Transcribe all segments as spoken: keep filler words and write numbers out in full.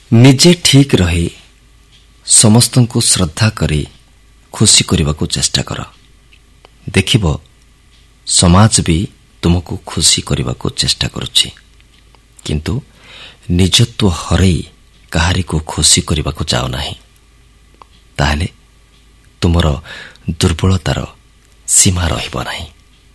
निजे ठीक रही समस्तन को श्रद्धा करी खुशी करने को चेष्टा कर। देखिब समाज भी तुमको खुशी करने को चेष्टा करुछि, किंतु निजत्व हरई कहारी को खुशी करने को जाओ नहीं, ताहले तुमर दुर्बलतार सीमा रहिब नहीं।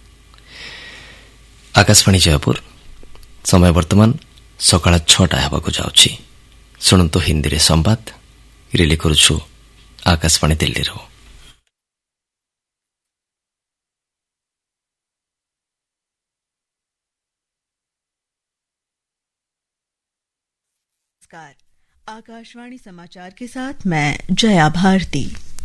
आकाशवाणी जयपुर समय वर्तमान सकाळ छटा हेबाकु जाउछि। सुनंतु हिंदी रे संवाद रिले करुछु आकाशवाणी दिल्ली रो। नमस्कार, आकाशवाणी समाचार के साथ मैं जया भारती।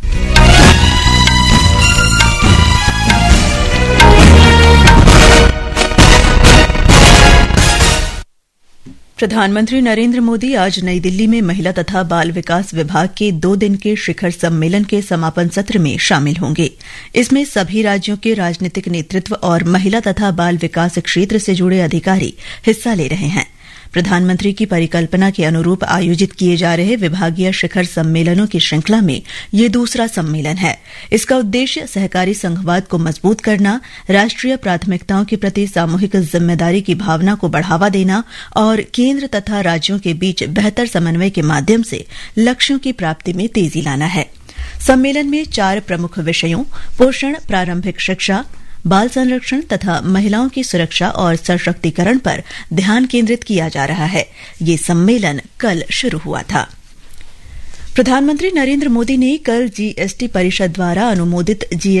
प्रधानमंत्री नरेंद्र मोदी आज नई दिल्ली में महिला तथा बाल विकास विभाग के दो दिन के शिखर सम्मेलन के समापन सत्र में शामिल होंगे। इसमें सभी राज्यों के राजनीतिक नेतृत्व और महिला तथा बाल विकास क्षेत्र से जुड़े अधिकारी हिस्सा ले रहे हैं। प्रधानमंत्री की परिकल्पना के अनुरूप आयोजित किए जा रहे विभागीय शिखर सम्मेलनों की श्रृंखला में ये दूसरा सम्मेलन है। इसका उद्देश्य सहकारी संघवाद को मजबूत करना, राष्ट्रीय प्राथमिकताओं के प्रति सामूहिक जिम्मेदारी की भावना को बढ़ावा देना और केंद्र तथा राज्यों के बीच बेहतर समन्वय के माध्यम से लक्ष्यों की प्राप्ति में तेजी लाना है। सम्मेलन में चार प्रमुख विषयों पोषण, प्रारंभिक शिक्षा, बाल संरक्षण तथा महिलाओं की सुरक्षा और सशक्तिकरण पर ध्यान केंद्रित किया जा रहा है। ये सम्मेलन कल शुरू हुआ था। प्रधानमंत्री नरेंद्र मोदी ने कल जीएसटी परिषद द्वारा अनुमोदित जी